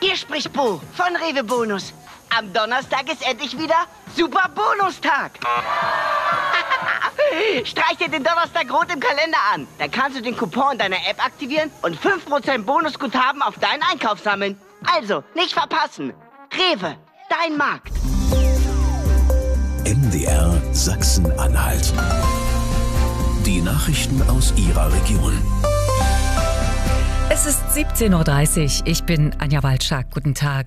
Hier spricht Bo von Rewe Bonus. Am Donnerstag ist endlich wieder Super Bonustag. Streich dir den Donnerstag rot im Kalender an. Dann kannst du den Coupon in deiner App aktivieren und 5% Bonusguthaben auf deinen Einkauf sammeln. Also, nicht verpassen. Rewe, dein Markt. MDR Sachsen-Anhalt. Die Nachrichten aus Ihrer Region. Es ist 17:30 Uhr. Ich bin Anja Walczak. Guten Tag.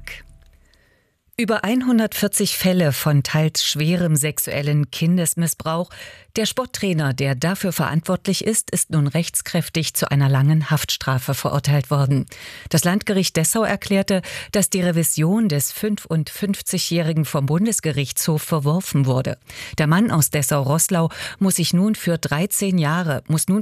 Über 140 Fälle von teils schwerem sexuellen Kindesmissbrauch. Der Sporttrainer, der dafür verantwortlich ist nun rechtskräftig zu einer langen Haftstrafe verurteilt worden. Das Landgericht Dessau erklärte, dass die Revision des 55-Jährigen vom Bundesgerichtshof verworfen wurde. Der Mann aus Dessau-Roßlau muss nun für 13 Jahre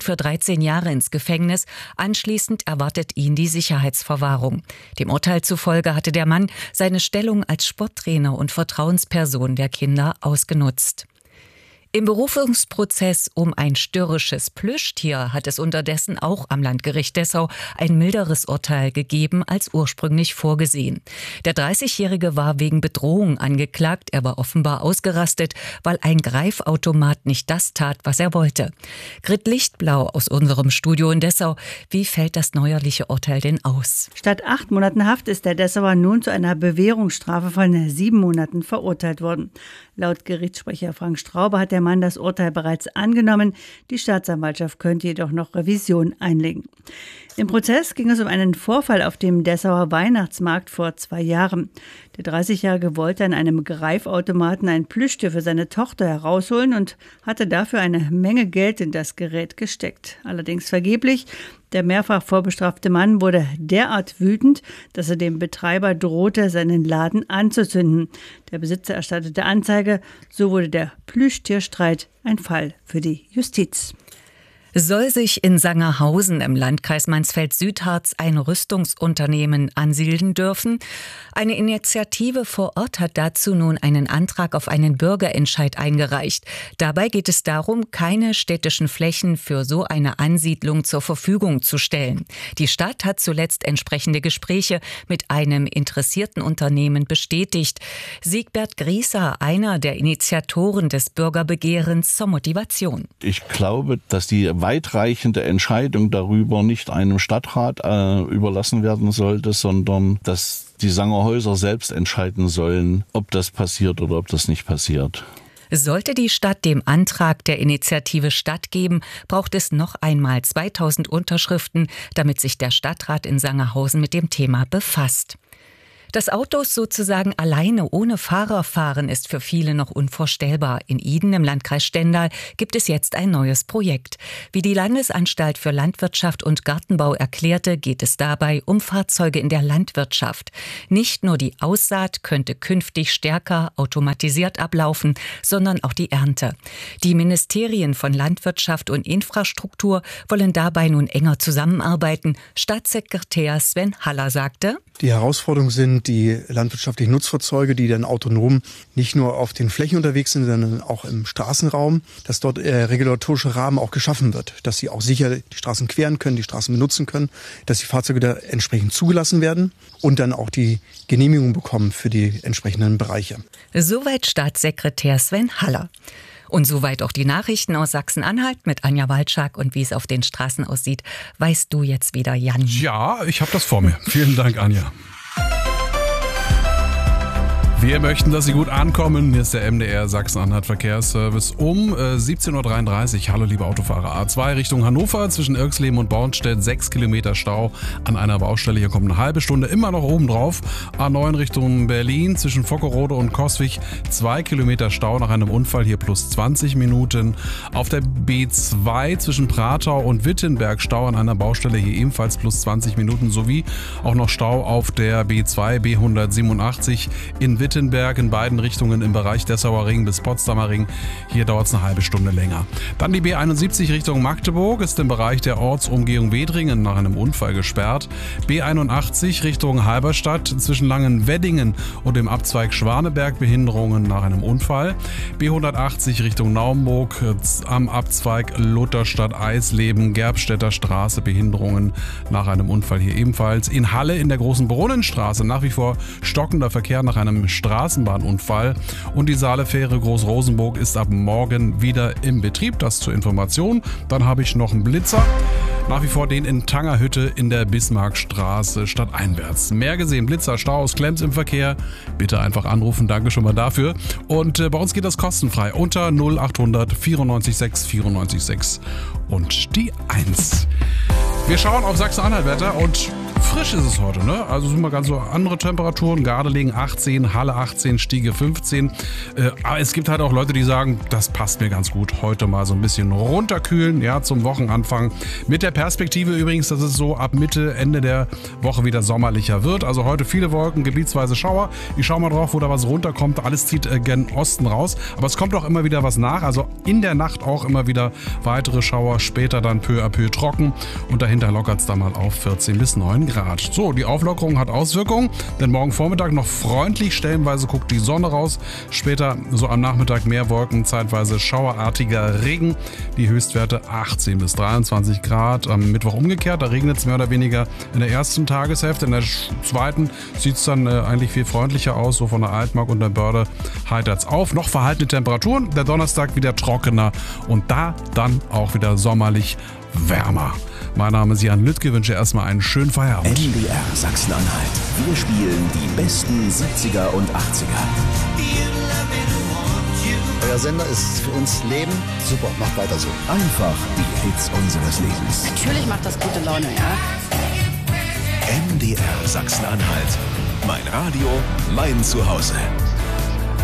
ins Gefängnis. Anschließend erwartet ihn die Sicherheitsverwahrung. Dem Urteil zufolge hatte der Mann seine Stellung als Sporttrainer und Vertrauensperson der Kinder ausgenutzt. Im Berufungsprozess um ein störrisches Plüschtier hat es unterdessen auch am Landgericht Dessau ein milderes Urteil gegeben als ursprünglich vorgesehen. Der 30-Jährige war wegen Bedrohung angeklagt. Er war offenbar ausgerastet, weil ein Greifautomat nicht das tat, was er wollte. Grit Lichtblau aus unserem Studio in Dessau. Wie fällt das neuerliche Urteil denn aus? Statt 8 Monaten Haft ist der Dessauer nun zu einer Bewährungsstrafe von 7 Monaten verurteilt worden. Laut Gerichtssprecher Frank Straube hat der Mann das Urteil bereits angenommen. Die Staatsanwaltschaft könnte jedoch noch Revision einlegen. Im Prozess ging es um einen Vorfall auf dem Dessauer Weihnachtsmarkt vor 2 Jahren. Der 30-Jährige wollte an einem Greifautomaten ein Plüschtier für seine Tochter herausholen und hatte dafür eine Menge Geld in das Gerät gesteckt. Allerdings vergeblich. Der mehrfach vorbestrafte Mann wurde derart wütend, dass er dem Betreiber drohte, seinen Laden anzuzünden. Der Besitzer erstattete Anzeige. So wurde der Plüschtierstreit ein Fall für die Justiz. Soll sich in Sangerhausen im Landkreis Mansfeld-Südharz ein Rüstungsunternehmen ansiedeln dürfen? Eine Initiative vor Ort hat dazu nun einen Antrag auf einen Bürgerentscheid eingereicht. Dabei geht es darum, keine städtischen Flächen für so eine Ansiedlung zur Verfügung zu stellen. Die Stadt hat zuletzt entsprechende Gespräche mit einem interessierten Unternehmen bestätigt. Siegbert Grieser, einer der Initiatoren des Bürgerbegehrens, zur Motivation. Ich glaube, dass die weitreichende Entscheidung darüber nicht einem Stadtrat überlassen werden sollte, sondern dass die Sangerhäuser selbst entscheiden sollen, ob das passiert oder ob das nicht passiert. Sollte die Stadt dem Antrag der Initiative stattgeben, braucht es noch einmal 2000 Unterschriften, damit sich der Stadtrat in Sangerhausen mit dem Thema befasst. Das Autos sozusagen alleine ohne Fahrer fahren ist für viele noch unvorstellbar. In Iden im Landkreis Stendal gibt es jetzt ein neues Projekt. Wie die Landesanstalt für Landwirtschaft und Gartenbau erklärte, geht es dabei um Fahrzeuge in der Landwirtschaft. Nicht nur die Aussaat könnte künftig stärker automatisiert ablaufen, sondern auch die Ernte. Die Ministerien von Landwirtschaft und Infrastruktur wollen dabei nun enger zusammenarbeiten. Staatssekretär Sven Haller sagte: Die Herausforderungen sind die landwirtschaftlichen Nutzfahrzeuge, die dann autonom nicht nur auf den Flächen unterwegs sind, sondern auch im Straßenraum, dass dort regulatorischer Rahmen auch geschaffen wird, dass sie auch sicher die Straßen queren können, die Straßen benutzen können, dass die Fahrzeuge da entsprechend zugelassen werden und dann auch die Genehmigung bekommen für die entsprechenden Bereiche. Soweit Staatssekretär Sven Haller. Und soweit auch die Nachrichten aus Sachsen-Anhalt mit Anja Walczak. Und wie es auf den Straßen aussieht, weißt du jetzt wieder, Jan. Ja, ich habe das vor mir. Vielen Dank, Anja. Wir möchten, dass Sie gut ankommen. Hier ist der MDR Sachsen-Anhalt Verkehrsservice um 17:33 Uhr. Hallo liebe Autofahrer. A2 Richtung Hannover zwischen Irxleben und Bornstedt 6 Kilometer Stau an einer Baustelle. Hier kommt eine halbe Stunde immer noch oben drauf. A9 Richtung Berlin zwischen Vockerode und Coswig 2 Kilometer Stau nach einem Unfall. Hier plus 20 Minuten. Auf der B2 zwischen Pratau und Wittenberg Stau an einer Baustelle. Hier ebenfalls plus 20 Minuten sowie auch noch Stau auf der B2 B187 in Wittenberg Altenberg in beiden Richtungen im Bereich Dessauer Ring bis Potsdamer Ring. Hier dauert es eine halbe Stunde länger. Dann die B71 Richtung Magdeburg ist im Bereich der Ortsumgehung Wedringen nach einem Unfall gesperrt. B81 Richtung Halberstadt zwischen Langenweddingen und dem Abzweig Schwaneberg Behinderungen nach einem Unfall. B180 Richtung Naumburg am Abzweig Lutherstadt-Eisleben, Gerbstädter Straße Behinderungen nach einem Unfall hier ebenfalls. In Halle in der Großen Brunnenstraße nach wie vor stockender Verkehr nach einem Straßenbahnunfall. Und die Saalefähre Großrosenburg ist ab morgen wieder im Betrieb. Das zur Information. Dann habe ich noch einen Blitzer. Nach wie vor den in Tangerhütte in der Bismarckstraße stadteinwärts. Mehr gesehen, Blitzer, Staus, Klemms im Verkehr. Bitte einfach anrufen, danke schon mal dafür. Und bei uns geht das kostenfrei unter 0800 94 6 94 6 und die 1. Wir schauen auf Sachsen-Anhalt-Wetter und frisch ist es heute, ne? Also sind wir ganz so andere Temperaturen. Gardelegen 18, Halle 18, Stiege 15. Aber es gibt halt auch Leute, die sagen, das passt mir ganz gut. Heute mal so ein bisschen runterkühlen, ja, zum Wochenanfang. Mit der Perspektive übrigens, dass es so ab Mitte, Ende der Woche wieder sommerlicher wird. Also heute viele Wolken, gebietsweise Schauer. Ich schau mal drauf, wo da was runterkommt. Alles zieht gen Osten raus. Aber es kommt auch immer wieder was nach. Also in der Nacht auch immer wieder weitere Schauer. Später dann peu à peu trocken. Und dahinter lockert es dann mal auf 14 bis 9 Grad. So, die Auflockerung hat Auswirkungen, denn morgen Vormittag noch freundlich, stellenweise guckt die Sonne raus. Später, so am Nachmittag, mehr Wolken, zeitweise schauerartiger Regen. Die Höchstwerte 18 bis 23 Grad. Am Mittwoch umgekehrt, da regnet es mehr oder weniger in der ersten Tageshälfte. In der zweiten sieht es dann eigentlich viel freundlicher aus, so von der Altmark und der Börde heitert es auf. Noch verhaltene Temperaturen, der Donnerstag wieder trockener und da dann auch wieder sommerlich wärmer. Mein Name ist Jan Lüttke, wünsche erstmal einen schönen Feierabend. NDR Sachsen-Anhalt. Wir spielen die besten 70er und 80er. Euer Sender ist für uns Leben. Super, macht weiter so. Einfach die Hits unseres Lebens. Natürlich macht das gute Laune, ja. NDR Sachsen-Anhalt. Mein Radio, mein Zuhause.